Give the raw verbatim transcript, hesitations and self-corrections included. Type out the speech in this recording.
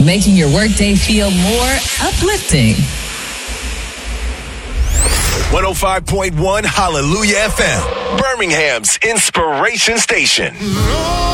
making your workday feel more uplifting. one oh five point one Hallelujah F M, Birmingham's inspiration station.